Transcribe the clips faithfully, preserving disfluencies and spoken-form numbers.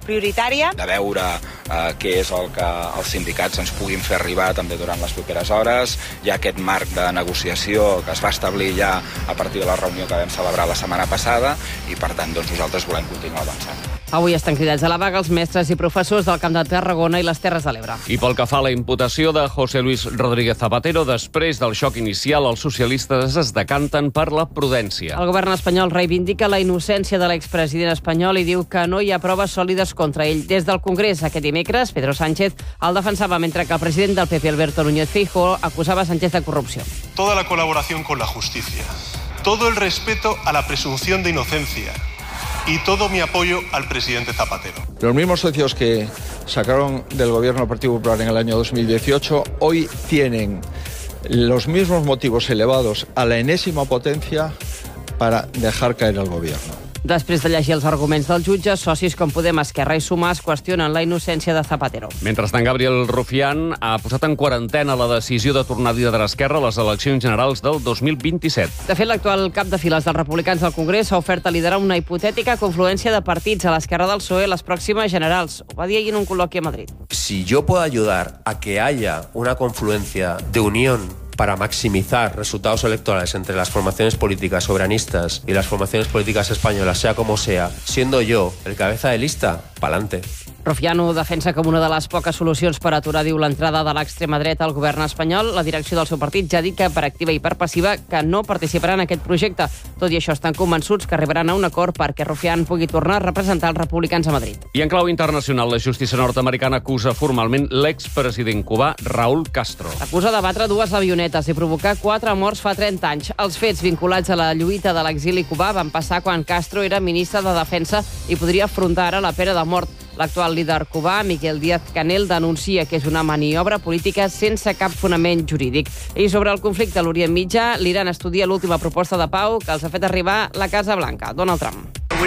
prioritària. De veure eh, què és el que els sindicats ens puguin fer arribar també durant les properes hores. Hi ha aquest marc de negociació que es va establir ja a partir de la reunió que vam celebrar la setmana passada i, per tant, doncs, nosaltres volem continuar avançant. Avui estan cridats a la vaga els mestres i professors del Camp de Tarragona i les Terres de l'Ebre. I pel que fa a la imputació de José Luis Rodríguez Zapatero, després del xoc inicial, els socialistes es decanten per la prudència. El govern espanyol reivindica la innocència de l'expresident espanyol i diu que no hi ha proves sòlides contra ell. Des del Congrés aquest dimecres, Pedro Sánchez el defensava, mentre que el president del P P, Alberto Núñez Feijóo, acusava Sánchez de corrupció. Toda la colaboración con la justicia, todo el respeto a la presunción de inocencia y todo mi apoyo al presidente Zapatero. Los mismos socios que sacaron del gobierno del Partido Popular en el año dos mil dieciocho hoy tienen los mismos motivos elevados a la enésima potencia para dejar caer al gobierno. Després de llegir els arguments del jutge, socis com Podem, Esquerra i Sumar es qüestionen la innocència de Zapatero. Mentrestant, Gabriel Rufián ha posat en quarantena la decisió de tornar a liderar Esquerra a les eleccions generals del dos mil vint-i-set. De fet, l'actual cap de files dels republicans del Congrés s'ha ofert a liderar una hipotètica confluència de partits a l'esquerra del P S O E a les pròximes generals. Ho va dir ahir en un col·loqui a Madrid. Si yo puedo ayudar a que haya una confluencia de unión para maximizar resultados electorales entre las formaciones políticas soberanistas y las formaciones políticas españolas, sea como sea, siendo yo el cabeza de lista, pa'lante. Rufián ho defensa com una de les poques solucions per aturar, diu, l'entrada de l'extrema dreta al govern espanyol. La direcció del seu partit ja ha dit que, per activa i per passiva, que no participarà en aquest projecte. Tot i això, estan convençuts que arribaran a un acord perquè Rufián pugui tornar a representar els republicans a Madrid. I en clau internacional, la justícia nord-americana acusa formalment l'expresident cubà Raúl Castro. Acusa de batre dues avionetes i provocar quatre morts fa trenta anys. Els fets vinculats a la lluita de l'exili cubà van passar quan Castro era ministre de Defensa i podria afrontar ara la pena de mort. L'actual líder cubà, Miguel Díaz-Canel, denuncia que és una maniobra política sense cap fonament jurídic. I sobre el conflicte a l'Orient Mitjà, l'Iran estudia l'última proposta de pau que els ha fet arribar la Casa Blanca, Donald Trump.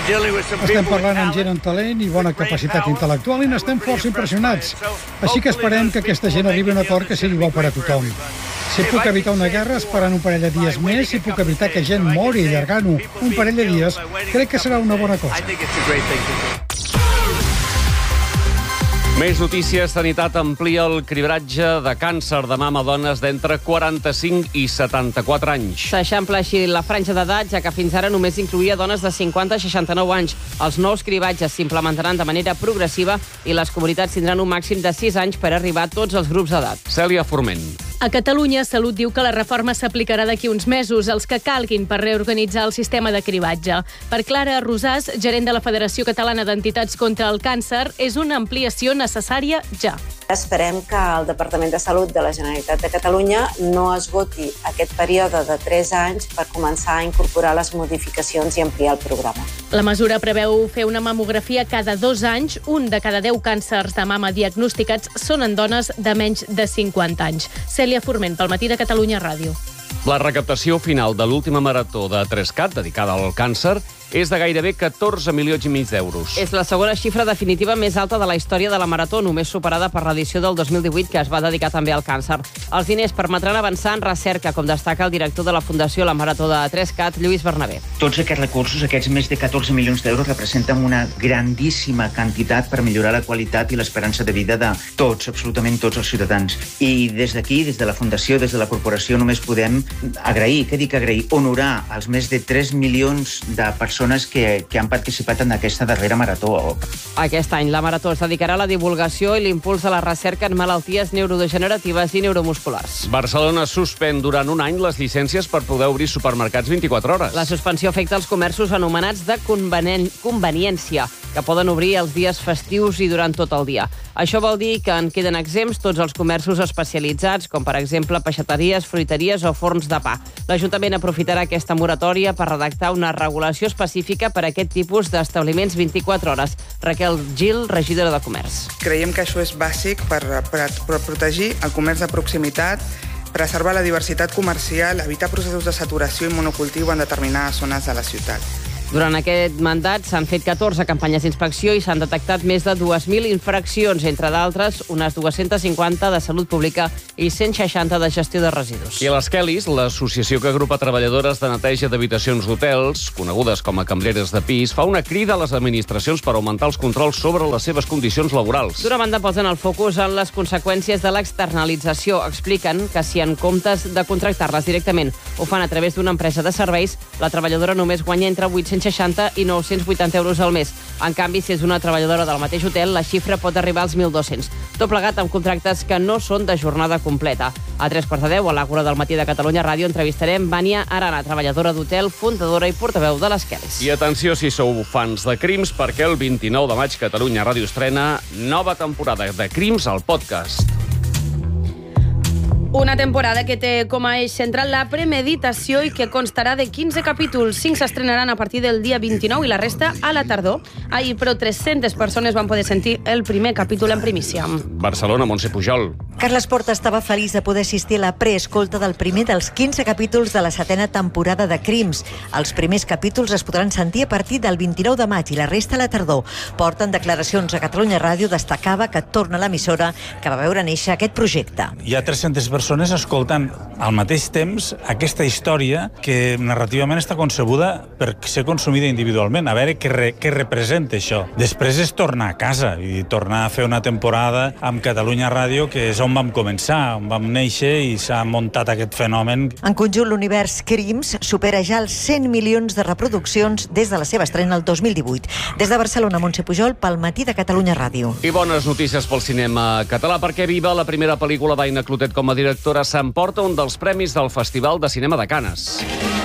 Estem parlant amb gent amb talent i bona capacitat intel·lectual i n'estem força impressionats. Així que esperem que aquesta gent arribi a un acord que sigui bo per a tothom. Si puc evitar una guerra esperant un parell de dies més, si puc evitar que gent mori allargant-ho un parell de dies, crec que serà una bona cosa. Més notícies. Sanitat amplia el cribratge de càncer de mama a dones d'entre quaranta-cinc i setanta-quatre anys. S'eixampla així la franja d'edat, ja que fins ara només incluïa dones de cinquanta a seixanta-nou anys. Els nous cribatges s'implementaran de manera progressiva i les comunitats tindran un màxim de sis anys per arribar a tots els grups d'edat. Cèlia Forment. A Catalunya, Salut diu que la reforma s'aplicarà d'aquí uns mesos, els que calguin per reorganitzar el sistema de cribatge. Per Clara Rosàs, gerent de la Federació Catalana d'Entitats contra el Càncer, és una ampliació necessària ja. Esperem que el Departament de Salut de la Generalitat de Catalunya no esgoti aquest període de tres anys per començar a incorporar les modificacions i ampliar el programa. La mesura preveu fer una mamografia cada dos anys. Un de cada deu càncers de mama diagnosticats són en dones de menys de cinquanta anys. Cèlia Forment, pel Matí de Catalunya Ràdio. La recaptació final de l'última marató de Trescat, dedicada al càncer, és de gairebé catorze milions i mig d'euros. És la segona xifra definitiva més alta de la història de la marató, només superada per l'edició del dos mil divuit, que es va dedicar també al càncer. Els diners permetran avançar en recerca, com destaca el director de la Fundació La Marató de Trescat, Lluís Bernabé. Tots aquests recursos, aquests més de catorze milions d'euros, representen una grandíssima quantitat per millorar la qualitat i l'esperança de vida de tots, absolutament tots els ciutadans. I des d'aquí, des de la Fundació, des de la corporació, només podem agrair, què dic agrair, honorar els més de tres milions de persones Que, que han participat en aquesta darrera marató. Aquest any la marató es dedicarà a la divulgació i l'impuls de la recerca en malalties neurodegeneratives i neuromusculars. Barcelona suspèn durant un any les llicències per poder obrir supermercats vint-i-quatre hores. La suspensió afecta els comerços anomenats de convenien conveniència, que poden obrir els dies festius i durant tot el dia. Això vol dir que en queden exempts tots els comerços especialitzats, com per exemple peixateries, fruiteries o forns de pa. L'Ajuntament aprofitarà aquesta moratòria per redactar una regulació específica per a aquest tipus d'establiments vint-i-quatre hores. Raquel Gil, regidora de Comerç. Creiem que això és bàsic per, per, per protegir el comerç de proximitat, preservar la diversitat comercial, evitar processos de saturació i monocultiu en determinades zones de la ciutat. Durant aquest mandat s'han fet catorze campanyes d'inspecció i s'han detectat més de dues mil infraccions, entre d'altres unes dues-centes cinquanta de salut pública i cent seixanta de gestió de residus. I a les Kellys, l'associació que agrupa treballadores de neteja d'habitacions d'hotels, conegudes com a cambreres de pis, fa una crida a les administracions per augmentar els controls sobre les seves condicions laborals. D'una banda, posen el focus en les conseqüències de l'externalització. Expliquen que si en comptes de contractar-les directament ho fan a través d'una empresa de serveis, la treballadora només guanya entre vuit-cents seixanta i nou-cents vuitanta euros al mes. En canvi, si és una treballadora del mateix hotel, la xifra pot arribar als mil dos-cents. Tot plegat amb contractes que no són de jornada completa. A tres quarts de deu, a l'Àgora del Matí de Catalunya Ràdio, entrevistarem Vania Arana, treballadora d'hotel, fundadora i portaveu de les Kellys. I atenció si sou fans de Crims, perquè el vint-i-nou de maig Catalunya Ràdio estrena nova temporada de Crims al podcast. Una temporada que té com a eix central la premeditació i que constarà de quinze capítols. cinc s'estrenaran a partir del dia vint-i-nou i la resta a la tardor. Ahir, però, tres-centes persones van poder sentir el primer capítol en primícia. Barcelona, Montse Pujol. Carles Porta estava feliç de poder assistir a la preescolta del primer dels quinze capítols de la setena temporada de Crims. Els primers capítols es podran sentir a partir del vint-i-nou de maig i la resta a la tardor. Porta, en declaracions a Catalunya Ràdio, destacava que torna a l'emissora que va veure néixer aquest projecte. Hi ha tres-centes persones escoltant al mateix temps aquesta història que narrativament està concebuda per ser consumida individualment, a veure què, re, què representa això. Després és tornar a casa i tornar a fer una temporada amb Catalunya Ràdio, que és on vam començar, on vam néixer i s'ha muntat aquest fenomen. En conjunt, l'univers Crims supera ja els cent milions de reproduccions des de la seva estrena el dos mil divuit. Des de Barcelona, Montse Pujol, pel Matí de Catalunya Ràdio. I bones notícies pel cinema català, perquè Viva, la primera pel·lícula d'Aina Clotet com a directora, s'emporta un dels premis del Festival de Cinema de Canes.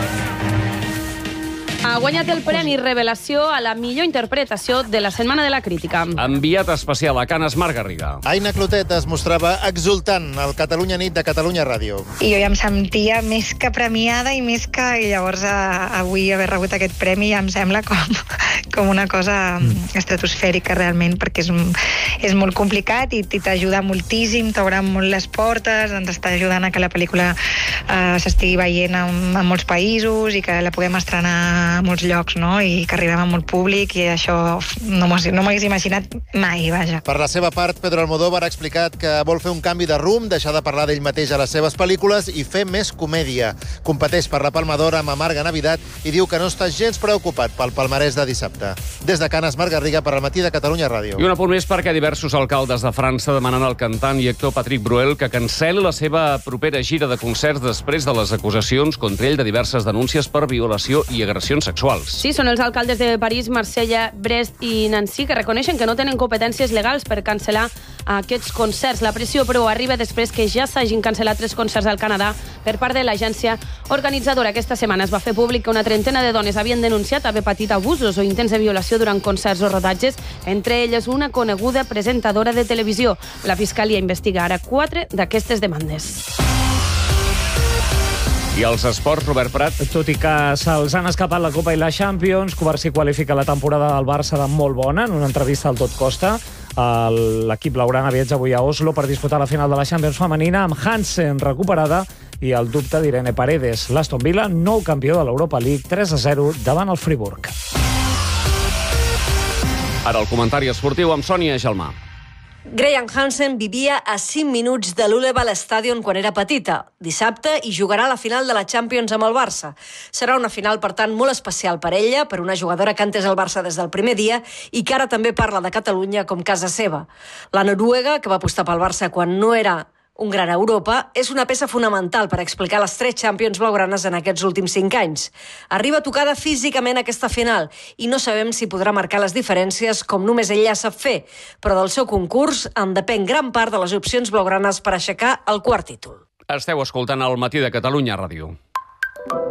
Ha guanyat el Premi Revelació a la millor interpretació de la Setmana de la Crítica. Enviat especial a Canes, Marc Garriga. Aina Clotet es mostrava exultant al Catalunya Nit de Catalunya Ràdio. I jo ja em sentia més que premiada i més que... I llavors a, avui haver rebut aquest premi ja em sembla com, com una cosa estratosfèrica realment, perquè és, és molt complicat i, i t'ajuda moltíssim, t'obre molt les portes, ens està ajudant a que la pel·lícula eh, s'estigui veient en, en molts països i que la puguem estrenar a molts llocs, no? I que arribem a molt públic i això no m'ho no m'hagués imaginat mai, vaja. Per la seva part, Pedro Almodóvar ha explicat que vol fer un canvi de rumb, deixar de parlar d'ell mateix a les seves pel·lícules i fer més comèdia. Competeix per la Palma d'Or amb Amarga Navidad i diu que no està gens preocupat pel palmarès de dissabte. Des de Canes, Marc Garriga, per al Matí de Catalunya Ràdio. I un apunt més perquè diversos alcaldes de França demanen al cantant i actor Patrick Bruel que cancel·li la seva propera gira de concerts després de les acusacions contra ell de diverses denúncies per violació i agressions sexuals. Sí, són els alcaldes de París, Marsella, Brest i Nancy que reconeixen que no tenen competències legals per cancel·lar aquests concerts. La pressió, però, arriba després que ja s'hagin cancel·lat tres concerts al Canadà per part de l'agència organitzadora. Aquesta setmana es va fer públic que una trentena de dones havien denunciat haver patit abusos o intents de violació durant concerts o rodatges, entre elles una coneguda presentadora de televisió. La Fiscalia investiga ara quatre d'aquestes demandes. I els esports, Robert Prat. Tot i que se'ls han escapat la Copa i la Champions, Covarsí qualifica la temporada del Barça de molt bona. En una entrevista al Tot Costa, l'equip blaugrana viatja avui a Oslo per disputar la final de la Champions femenina amb Hansen recuperada i el dubte d'Irene Paredes. L'Aston Villa, nou campió de l'Europa League, tres a zero davant el Friburg. Ara el comentari esportiu amb Sònia Gelmà. Graham Hansen vivia a cinc minuts de l'Uleval Stadion quan era petita. Dissabte hi jugarà la final de la Champions amb el Barça. Serà una final, per tant, molt especial per ella, per una jugadora que ha entès el Barça des del primer dia i que ara també parla de Catalunya com casa seva. La noruega, que va apostar pel Barça quan no era un gran Europa, és una peça fonamental per explicar les tres Champions blaugranes en aquests últims cinc anys. Arriba tocada físicament aquesta final i no sabem si podrà marcar les diferències com només ella sap fer, però del seu concurs en depèn gran part de les opcions blaugranes per aixecar el quart títol. Esteu escoltant el Matí de Catalunya Ràdio.